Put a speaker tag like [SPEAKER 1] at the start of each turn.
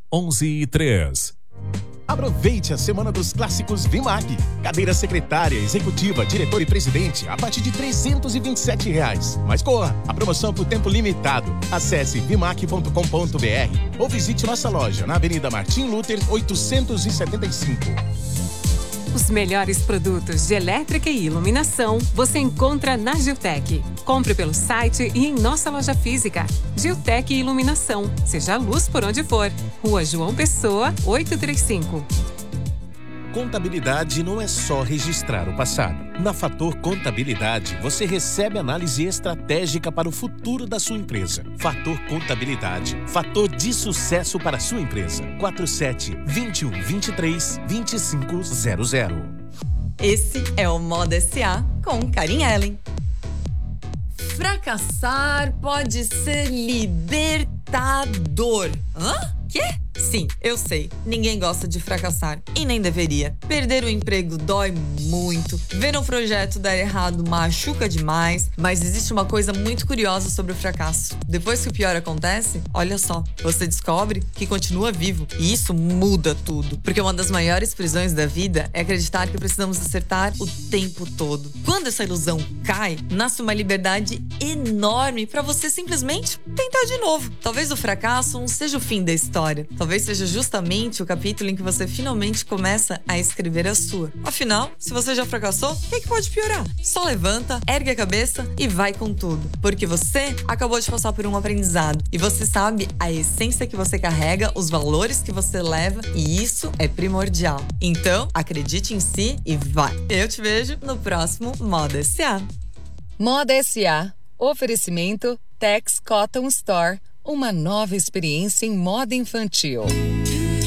[SPEAKER 1] 11:03.
[SPEAKER 2] Aproveite a Semana dos Clássicos Vimac. Cadeira secretária, executiva, diretor e presidente a partir de R$ 327. Mas corra, a promoção é por tempo limitado. Acesse vimac.com.br ou visite nossa loja na Avenida Martim Luther 875.
[SPEAKER 3] Os melhores produtos de elétrica e iluminação você encontra na Giltec. Compre pelo site e em nossa loja física. Giltec Iluminação. Seja a luz por onde for. Rua João Pessoa, 835.
[SPEAKER 2] Contabilidade não é só registrar o passado. Na Fator Contabilidade, você recebe análise estratégica para o futuro da sua empresa. Fator Contabilidade, fator de sucesso para a sua empresa. 47-21-23-2500.
[SPEAKER 4] Esse é o Moda SA com Karin Ellen. Fracassar pode ser libertador. Hã? Quê? Sim, eu sei. Ninguém gosta de fracassar e nem deveria. Perder o emprego dói muito. Ver um projeto dar errado machuca demais. Mas existe uma coisa muito curiosa sobre o fracasso. Depois que o pior acontece, olha só, você descobre que continua vivo. E isso muda tudo. Porque uma das maiores prisões da vida é acreditar que precisamos acertar o tempo todo. Quando essa ilusão cai, nasce uma liberdade enorme para você simplesmente tentar de novo. Talvez o fracasso não seja o fim da história. Talvez seja justamente o capítulo em que você finalmente começa a escrever a sua. Afinal, se você já fracassou, o que pode piorar? Só levanta, ergue a cabeça e vai com tudo. Porque você acabou de passar por um aprendizado. E você sabe a essência que você carrega, os valores que você leva. E isso é primordial. Então, acredite em si e vai. Eu te vejo no próximo Moda SA.
[SPEAKER 5] Moda SA. Oferecimento Tex Cotton Store. Uma nova experiência em moda infantil.